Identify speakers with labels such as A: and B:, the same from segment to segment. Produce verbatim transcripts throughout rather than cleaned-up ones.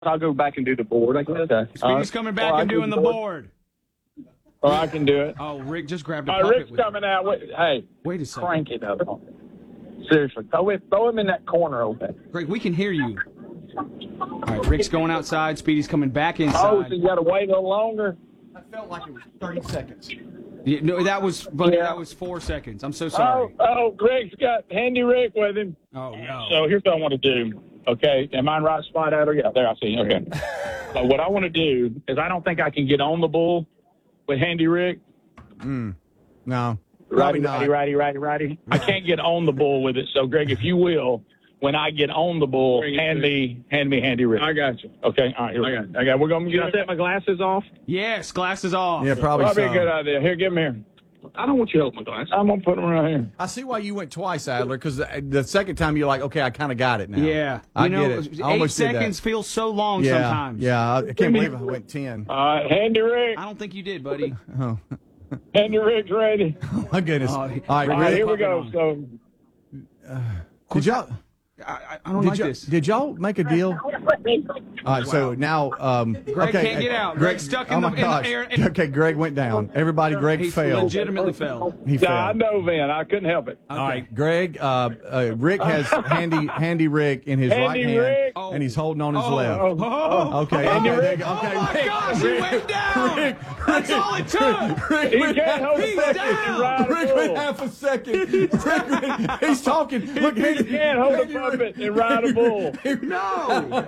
A: I'll go back and do the board. I guess. Okay.
B: Speedy's uh, coming back and doing the board.
A: Oh, I can do it.
B: Oh, Rick just grabbed a
A: uh,
B: puppet.
A: Rick's coming out. Wait, hey,
B: wait a second.
A: Crank it up. Seriously, throw, it, throw him in that corner over there.
B: Greg, we can hear you. All right, Rick's going outside. Speedy's coming back inside.
A: Oh, so you got to wait a little longer?
C: I felt like it was thirty seconds.
B: Yeah, no, that was but yeah. that was four seconds. I'm so sorry.
A: Oh, oh, Greg's got Handy Rick with him.
B: Oh, no.
A: So here's what I want to do. Okay, am I in the right spot, Adler? Yeah, there I see. Okay. So what I want to do is I don't think I can get on the bull with Handy Rick.
C: Mm. No.
A: Righty, righty, righty, righty, righty. I can't get on the bull with it. So, Greg, if you will, when I get on the bull, hand me, hand me Handy Rick.
D: I got you.
A: Okay, all right. Here we
D: I
A: go.
D: got you.
A: Okay, we're going to get. Set my glasses off.
B: Yes, glasses off.
C: Yeah, probably.
A: Probably
C: so.
A: a good idea. Here, give them here.
D: I don't want you to hold my glasses.
A: I'm gonna put them right here.
C: I see why you went twice, Adler, because the, the second time you're like, okay, I kind of got it now.
B: Yeah,
C: I
B: you know,
C: get it. I
B: eight
C: almost did that.
B: seconds feels so long
C: yeah,
B: sometimes.
C: Yeah, I can't believe I went ten.
A: All right, Handy Rick.
B: I don't think you did, buddy.
C: Oh.
A: Handy Rick's ready.
C: Oh, my goodness.
B: Oh,
C: all right,
A: All right,
C: Rick,
A: here we go. So,
C: uh, did y'all?
B: I, I don't
C: Did
B: like
C: y'all,
B: this.
C: did y'all make a deal? All right, so now um,
B: Greg
C: okay,
B: can't get out.
C: Greg,
B: Greg's stuck
C: oh
B: in, the,
C: my
B: in the
C: gosh.
B: air. And
C: Okay, Greg went down. Everybody, Greg
B: he
C: failed.
B: legitimately fell.
C: He
A: yeah, I
C: failed.
A: know, Van. I couldn't help it.
B: Okay.
C: All right, Greg. Uh, uh, Rick has handy, handy Rick in his
A: Handy
C: right hand,
A: Rick.
B: Oh.
C: and he's holding on his
B: Oh.
C: left.
B: Oh, oh,
C: Okay,
B: oh,
C: okay,
B: oh,
C: Rick,
B: oh
C: okay,
B: my
C: Rick,
B: gosh,
C: Rick,
B: he went down.
C: Rick,
B: That's
C: Rick,
B: all it took.
C: Rick,
A: He
C: went
A: can't
C: half-
A: hold a
B: He's
A: second
B: down.
A: and ride a
C: Rick
A: bull.
C: went half a second. Rick, went- he's talking. Look,
A: He
C: Handy,
A: can't hold a
C: Handy Rick-
A: puppet and ride a bull.
B: No.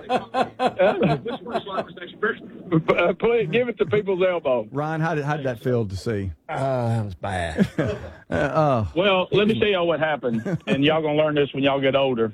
D: This is first line next person.
A: Uh, please give it to people's elbow.
C: Ryan, how did how did that feel to see?
E: Oh, that was bad.
C: Uh, oh,
A: Well, let me tell y'all what happened, and y'all gonna learn this when y'all get older.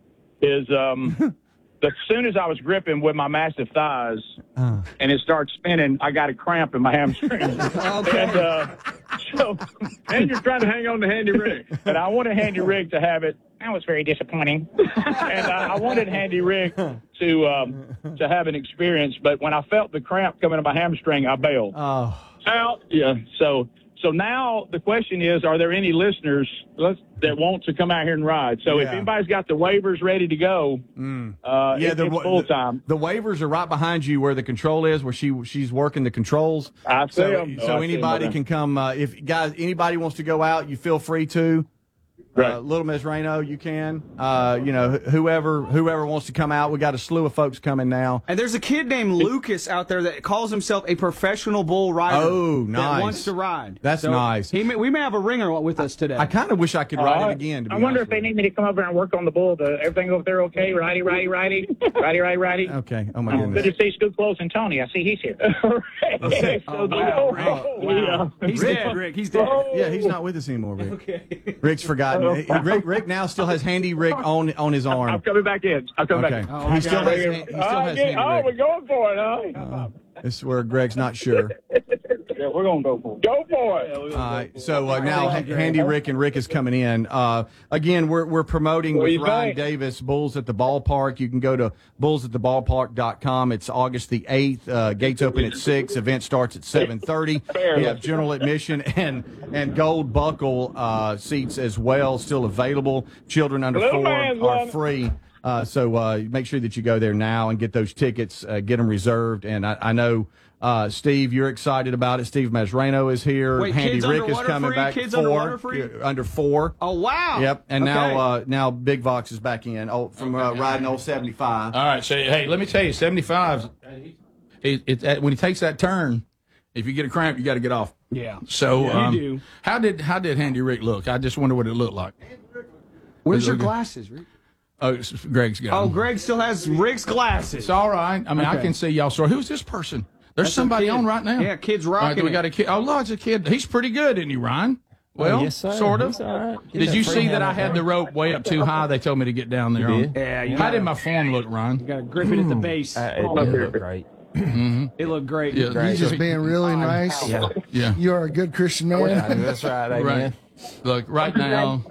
A: Is um, as soon as I was gripping with my massive thighs,
C: uh,
A: and it starts spinning, I got a cramp in my hamstring.
B: Okay.
A: And uh, so,
D: And you're trying to hang on to Handy Rick.
A: and I wanted Handy Rick to have it. That was very disappointing. and uh, I wanted Handy Rick to um, to have an experience, but when I felt the cramp coming in my hamstring, I bailed.
C: oh.
A: Out. Yeah. So so now the question is, are there any listeners let's, that want to come out here and ride? So if
C: Yeah.
A: anybody's got the waivers ready to go,
C: Mm.
A: uh,
C: Yeah,
A: it,
C: the,
A: it's full time.
C: The, the waivers are right behind you where the control is, where she she's working the controls.
A: I see
C: So,
A: them.
C: so
A: Oh, I see
C: anybody
A: them.
C: can come. Uh, if guys, anybody wants to go out, you feel free to.
A: Right.
C: Uh, Little Miss Reno, you can. Uh, you know, wh- whoever whoever wants to come out, we got a slew of folks coming now.
B: And there's a kid named Lucas out there that calls himself a professional bull rider.
C: Oh, nice.
B: That wants to ride.
C: That's
B: So
C: nice.
B: He may, we may have a ringer with us today.
C: I kind of wish I could ride
A: Uh,
C: it again. To be
A: I wonder
C: honest
A: if they
C: with
A: need me to come over and work on the bull. The, everything over there okay? Righty, righty, righty, righty, righty, righty.
C: you. Okay. Oh my
A: Good
C: goodness.
A: to see Scoop Close and Tony. I see he's here. okay.
B: Oh, wow, Rick.
A: Oh,
B: Wow.
A: yeah.
B: He's
C: Rick.
B: dead, Rick. He's dead.
C: Yeah, he's not with us anymore, Rick.
B: Okay.
C: Rick's forgotten. He- Rick, Rick now still has Handy Rick on on his
A: I'm
C: arm.
A: coming back in. I'm coming
C: Okay.
A: back in.
B: Oh,
C: he
B: my
C: still
B: God.
C: has. He still
A: Oh,
C: has
A: yeah.
C: Handy
A: Oh,
C: Rick.
A: we're going for it, huh?
C: This is where Greg's not sure.
A: Yeah, we're going to go for it. Go for it.
C: All right, so uh, now Ha- Handy Rick and Rick is coming in. Uh, again, we're we're promoting
A: What do
C: with
A: you
C: Ryan
A: think?
C: Davis, Bulls at the Ballpark. You can go to bulls at the ballpark dot com. It's August the eighth. Uh, gates open at six. Event starts at seven thirty. We have general admission and and gold buckle uh, seats as well, still available. Children under
A: Little
C: four
A: man's
C: are
A: one.
C: free. Uh, so uh, make sure that you go there now and get those tickets, uh, get them reserved. And I, I know, uh, Steve, you're excited about it. Steve Masreno is here.
B: Wait,
C: Handy
B: kids
C: Rick is
B: underwater
C: coming
B: free?
C: back.
B: Kids
C: four,
B: underwater free?
C: uh, under four.
B: Oh, wow.
C: Yep. And
B: Okay.
C: now uh, now Big Vox is back in oh, from uh, riding old seventy-five.
F: All right, so hey, let me tell you, seventy-five. It, it, it, when he takes that turn, if you get a cramp, you got to get off.
B: Yeah.
F: So,
B: Yeah,
F: um,
B: you do.
F: how did how did Handy Rick look? I just wonder what it looked like.
B: Where's your
F: Okay.
B: glasses, Rick?
F: Oh, it's- Greg's got.
B: Oh,
F: them.
B: Greg still has Rick's glasses.
F: It's all right. I mean, I
B: Okay.
F: can see y'all. So, who's this person? There's
B: That's a
F: somebody
B: kid.
F: on right now.
B: Yeah, kid's
F: All right,
B: rocking
F: we
B: it.
F: got a kid. Oh, Lord's a kid. He's pretty good, isn't he, Ryan? Well,
E: yes, sir.
F: sort of.
E: He's all right. He's
F: Did
E: a
F: you
E: free
F: see that
E: hand
F: I
E: on
F: had
E: that.
F: the rope way up too high? They told me to get down there.
E: You
F: on.
E: did?
B: Yeah, you
F: How
B: gotta,
F: did my form look, Ryan?
B: you gotta grip it at the base.
E: Uh, it, it looked great.
B: It looked great.
F: Yeah,
E: Great.
G: You just being really nice.
E: Yeah.
F: yeah.
G: You are a good Christian man.
E: That's right. Amen.
F: Right. Look, right now,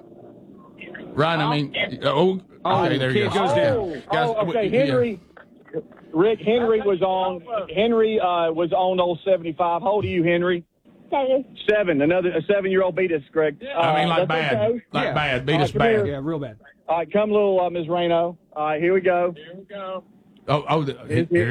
F: right, I mean, oh,
B: Oh,
F: okay, there you
B: kid
F: go.
B: goes down.
A: Oh,
F: Guys,
A: oh, okay.
F: yeah.
A: Henry, Rick, Henry was on. Henry uh, was on old seventy-five. How old are you, Henry?
H: Seven.
A: Seven. Another a seven-year-old beat us, Greg.
F: I mean,
A: Uh,
F: like
A: that's
F: bad.
A: okay.
F: Like
B: Yeah.
F: bad. Beat
A: All
F: us
A: right, come
F: bad.
B: Yeah, real bad.
A: All right, come, little uh, Miz Reno. All right, here we go.
D: Here we go.
F: Oh, oh, the,
A: Is it?